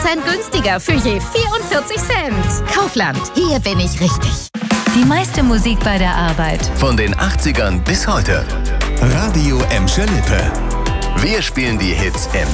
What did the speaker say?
günstiger für je 44 Cent. Kaufland, hier bin ich richtig. Die meiste Musik bei der Arbeit. Von den 80ern bis heute. Radio Emscher Lippe. Wir spielen die Hits im